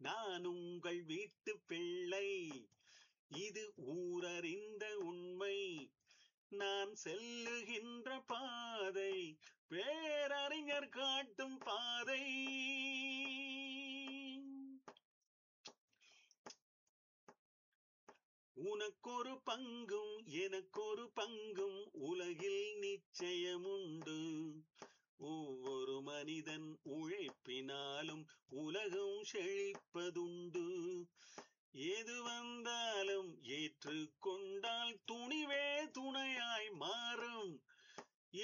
நான் உங்கள் வீட்டு பிள்ளை. இது ஊரறிந்த உண்மை. நான் செல்லுகின்ற பாதை பேரறிஞர் காட்டும் பாதை. உனக்கொரு பங்கும் எனக்கொரு பங்கும் உலகில் நிச்சயமுண்டு. ஒவ்வொரு மனிதன் உழைப்பினாலும் உலகம் செழிப்பதுண்டு. எது வந்தாலும் ஏற்றுக்கொண்டால் துணிவே துணையாய் மாறும்.